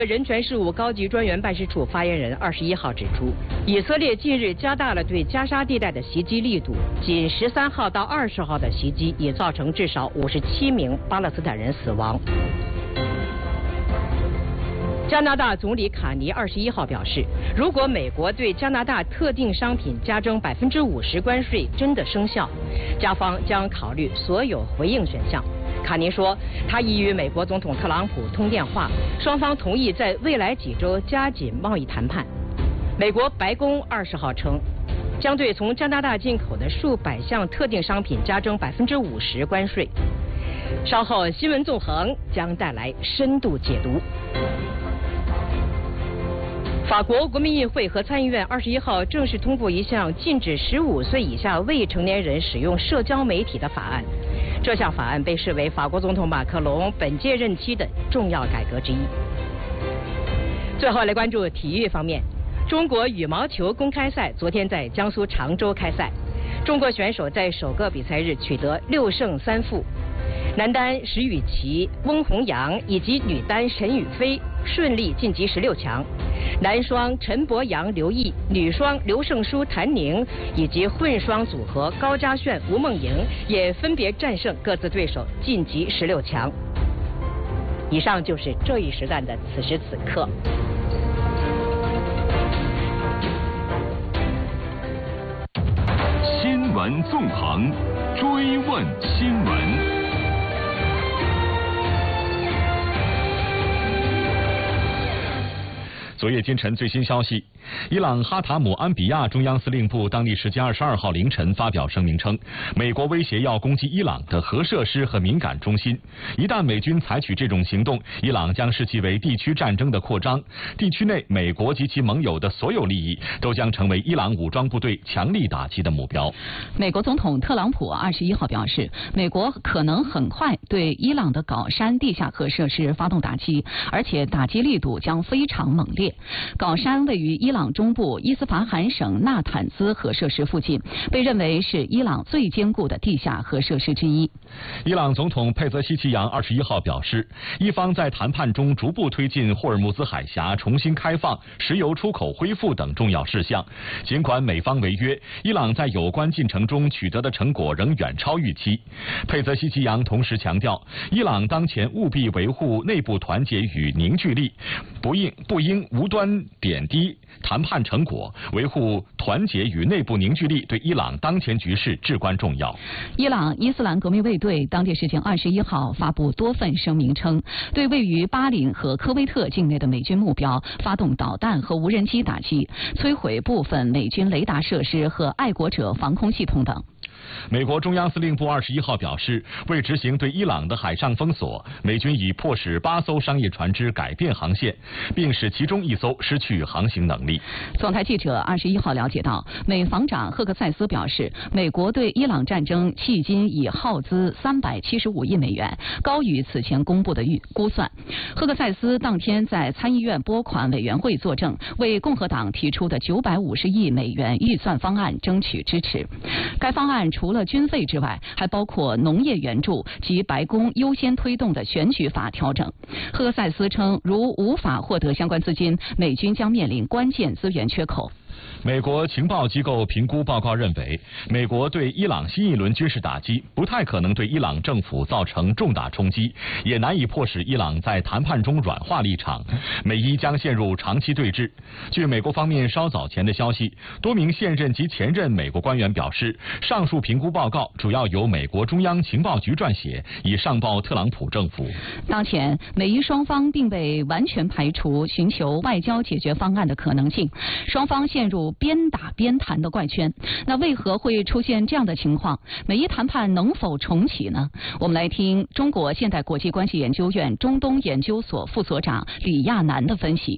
人权事务高级专员办事处发言人21号指出，以色列近日加大了对加沙地带的袭击力度，仅13号到20号的袭击已造成至少57名巴勒斯坦人死亡。加拿大总理卡尼21号表示，如果美国对加拿大特定商品加征50%关税真的生效，加方将考虑所有回应选项。卡尼说，他已与美国总统特朗普通电话，双方同意在未来几周加紧贸易谈判。美国白宫20号称，将对从加拿大进口的数百项特定商品加征50%关税。稍后新闻纵横将带来深度解读。法国国民议会和参议院21号正式通过一项禁止15岁以下未成年人使用社交媒体的法案。这项法案被视为法国总统马克龙本届任期的重要改革之一。最后来关注体育方面，中国羽毛球公开赛昨天在江苏常州开赛，中国选手在首个比赛日取得6胜3负。男单石宇奇、翁宏阳以及女单沈雨霏顺利晋级16强，男双陈博阳、刘毅，女双刘胜书、谭宁以及混双组合高嘉炫、吴梦莹也分别战胜各自对手晋级16强。以上就是这一时段的此时此刻。 新闻纵横，追问新闻。昨夜今晨最新消息，伊朗哈塔姆安比亚中央司令部当地时间22号凌晨发表声明称，美国威胁要攻击伊朗的核设施和敏感中心，一旦美军采取这种行动，伊朗将视其为地区战争的扩张，地区内美国及其盟友的所有利益都将成为伊朗武装部队强力打击的目标。 美国总统特朗普21号表示，美国可能很快对伊朗的皋山地下核设施发动打击，而且打击力度将非常猛烈。皋山位于伊朗中部伊斯法罕省纳坦兹核设施附近，被认为是伊朗最坚固的地下核设施之一。 伊朗总统佩泽西奇扬21号表示，伊方在谈判中逐步推进霍尔木兹海峡重新开放、石油出口恢复等重要事项。尽管美方违约，伊朗在有关进程中取得的成果仍远超预期。佩泽西奇扬同时强调，伊朗当前务必维护内部团结与凝聚力，不应无端贬低谈判成果，维护团结与内部凝聚力对伊朗当前局势至关重要。 伊朗伊斯兰革命卫队当地时间21号发布多份声明称，对位于巴林和科威特境内的美军目标发动导弹和无人机打击，摧毁部分美军雷达设施和爱国者防空系统等。 美国中央司令部21号表示，为执行对伊朗的海上封锁，美军已迫使8艘商业船只改变航线，并使其中1艘失去航行能力。 总台记者21号了解到，美防长赫克塞斯表示，美国对伊朗战争迄今已耗资375亿美元，高于此前公布的估算。赫克塞斯当天在参议院拨款委员会作证，为共和党提出的950亿美元预算方案争取支持。该方案除了军费之外，还包括农业援助及白宫优先推动的选举法调整。赫克塞斯称，如无法获得相关资金，美军将面临关键资源缺口。 美国情报机构评估报告认为，美国对伊朗新一轮军事打击不太可能对伊朗政府造成重大冲击，也难以迫使伊朗在谈判中软化立场，美伊将陷入长期对峙。据美国方面稍早前的消息，多名现任及前任美国官员表示，上述评估报告主要由美国中央情报局撰写，以上报特朗普政府。 当前，美伊双方并未完全排除寻求外交解决方案的可能性，双方陷入边打边谈的怪圈。那为何会出现这样的情况？美伊谈判能否重启呢？我们来听中国现代国际关系研究院中东研究所副所长李亚男的分析。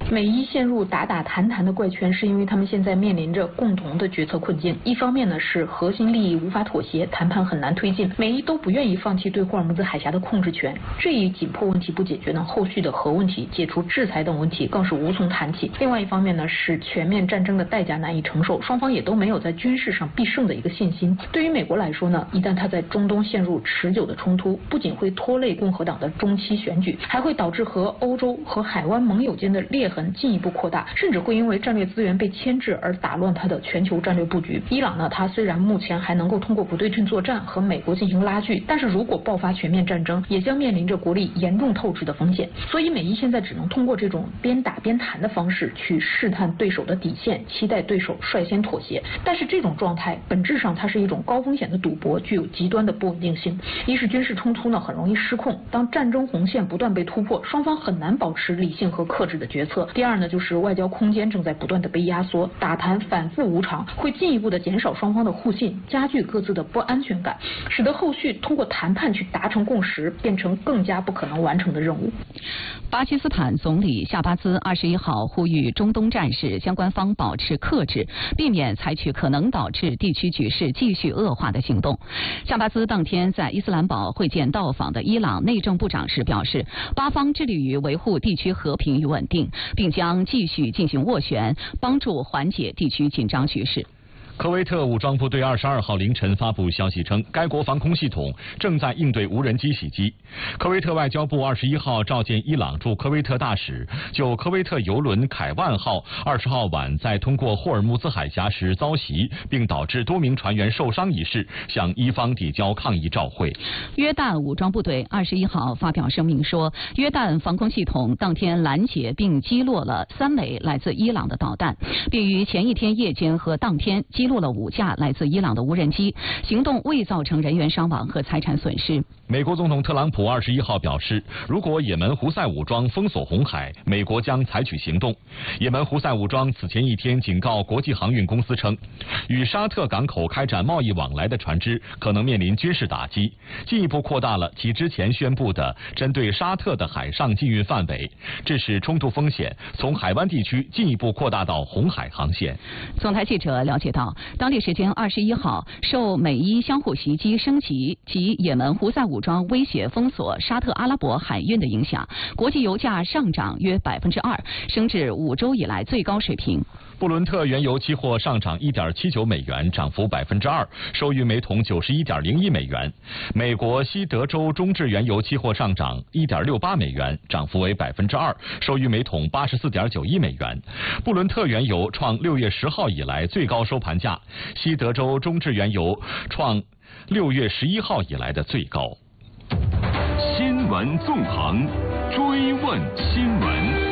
美伊陷入打打谈谈的怪圈，是因为他们现在面临着共同的决策困境。一方面呢是核心利益无法妥协，谈判很难推进，美伊都不愿意放弃对霍尔木兹海峡的控制权。这一紧迫问题不解决呢，后续的核问题、解除制裁等问题更是无从谈起。另外一方面呢是全面战争的代价难以承受，双方也都没有在军事上必胜的一个信心。对于美国来说呢，一旦它在中东陷入持久的冲突，不仅会拖累共和党的中期选举，还会导致和欧洲和海湾盟友间的裂痕进一步扩大，甚至会因为战略资源被牵制而打乱它的全球战略布局。伊朗呢，它虽然目前还能够通过不对称作战和美国进行拉锯，但是如果爆发全面战争，也将面临着国力严重透支的风险。所以美伊现在只能通过这种边打边谈的方式去试探对手的底线，期待对手率先妥协。但是这种状态本质上它是一种高风险的赌博，具有极端的不稳定性。一是军事冲突呢很容易失控，当战争红线不断被突破，双方很难保持理性和克制的决策。第二呢，就是外交空间正在不断的被压缩，打谈反复无常，会进一步的减少双方的互信，加剧各自的不安全感，使得后续通过谈判去达成共识变成更加不可能完成的任务。 巴基斯坦总理夏巴兹21号呼吁中东战事相关方保持克制，避免采取可能导致地区局势继续恶化的行动。夏巴兹当天在伊斯兰堡会见到访的伊朗内政部长时表示，巴方致力于维护地区和平与稳定，并将继续进行斡旋，帮助缓解地区紧张局势。 科威特武装部队22号凌晨发布消息称，该国防空系统正在应对无人机袭击。科威特外交部21号召见伊朗驻科威特大使，就科威特邮轮凯万号20号晚在通过霍尔木兹海峡时遭袭，并导致多名船员受伤一事，向伊方递交抗议照会。 约旦武装部队21号发表声明说，约旦防空系统当天拦截并击落了3枚来自伊朗的导弹，并于前一天夜间和当天击落了5架来自伊朗的无人机，行动未造成人员伤亡和财产损失。 美国总统特朗普21号表示，如果也门胡塞武装封锁红海，美国将采取行动。也门胡塞武装此前一天警告国际航运公司称，与沙特港口开展贸易往来的船只可能面临军事打击，进一步扩大了其之前宣布的针对沙特的海上禁运范围，致使冲突风险从海湾地区进一步扩大到红海航线。 总台记者了解到，当地时间21号，受美伊相互袭击升级及也门胡塞武装威胁封锁沙特阿拉伯海运的影响，国际油价上涨约2%，升至5周以来最高水平。 布伦特原油期货上涨1.79美元，涨幅2%，收于每桶91.01美元。美国西德州中质原油期货上涨1.68美元，涨幅为2%，收于每桶84.91美元。布伦特原油创6月10号以来最高收盘价，西德州中质原油创6月11号以来的最高。 新闻纵横，追问新闻。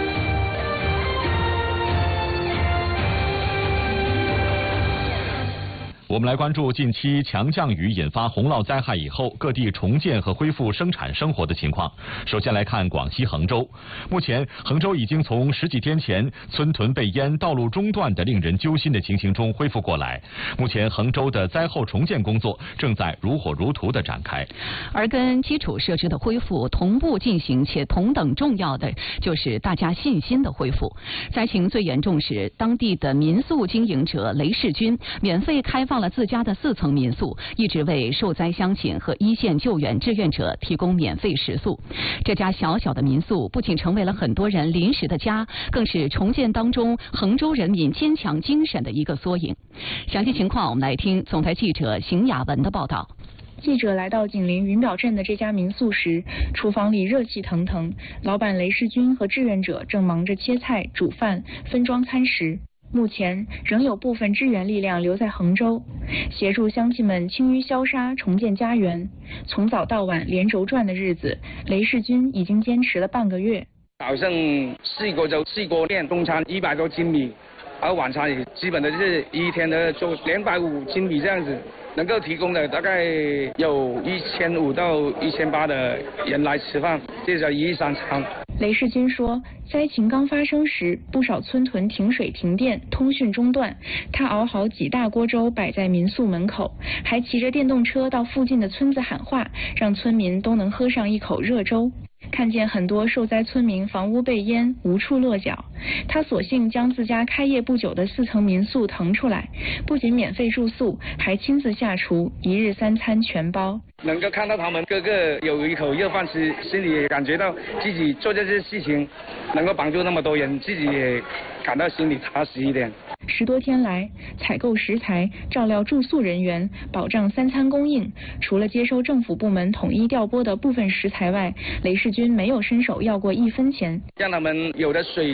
我们来关注近期强降雨引发洪涝灾害以后，各地重建和恢复生产生活的情况。首先来看广西衡州，目前衡州已经从10几天前村屯被淹、道路中断的令人揪心的情形中恢复过来。目前衡州的灾后重建工作正在如火如荼地展开。 而跟基础设施的恢复同步进行，且同等重要的就是大家信心的恢复。灾情最严重时，当地的民宿经营者雷世军免费开放了自家的4层民宿，一直为受灾乡亲和一线救援志愿者提供免费食宿。这家小小的民宿不仅成为了很多人临时的家，更是重建当中衡州人民坚强精神的一个缩影。详细情况我们来听总台记者邢雅文的报道。 记者来到紧邻云表镇的这家民宿时，厨房里热气腾腾，老板雷世军和志愿者正忙着切菜、煮饭、分装餐食。目前仍有部分支援力量留在衡州，协助乡亲们清淤消杀，重建家园。从早到晚连轴转的日子，雷世军已经坚持了半个月。 早上4个练，中餐100多斤米，而晚餐也基本的就是一天的做250斤米这样子，能够提供的大概有1500到1800的人来吃饭，这叫1日3餐。 雷世军说，灾情刚发生时，不少村屯停水停电，通讯中断。他熬好几大锅粥摆在民宿门口，还骑着电动车到附近的村子喊话，让村民都能喝上一口热粥。 看见很多受灾村民房屋被淹，无处落脚，他索性将自家开业不久的4层民宿腾出来，不仅免费住宿，还亲自下厨，1日3餐全包。 能够看到他们个个有一口热饭吃，心里也感觉到自己做这些事情能够帮助那么多人，自己也感到心里踏实一点。 10多天来，采购食材、照料住宿人员、保障3餐供应，除了接收政府部门统一调拨的部分食材外，雷世军没有伸手要过1分钱。 让他们有的水